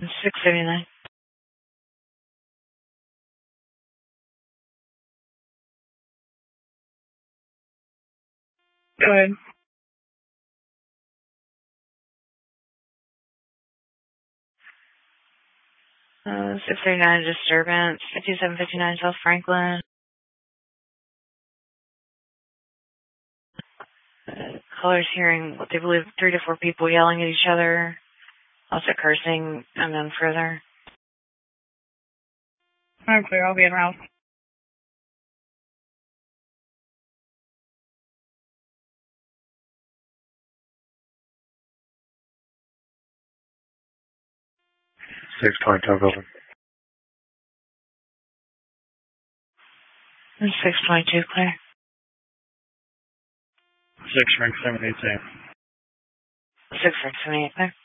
679. Go ahead. 639 disturbance, 5759 South Franklin. Callers hearing what they believe 3 to 4 people yelling at each other, lots of cursing, and then further. I'm clear, I'll be in house. Six Twenty-two building. 622 clear. 6 Frank 78. 6 Frank 78 clear.